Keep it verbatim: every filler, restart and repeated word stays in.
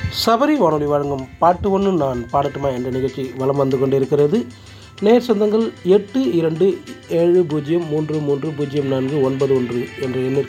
சபரி வானொலி வழங்கும் பாட்டு ஒன்று நான் பாடட்டுமா என்ற நிகழ்ச்சி வலம் வந்து கொண்டிருக்கிறது. நேர் சொந்தங்கள் எட்டு இரண்டு ஏழு பூஜ்ஜியம் மூன்று மூன்று பூஜ்ஜியம் நான்கு ஒன்பது ஒன்று என்ற எண்ணிற்கு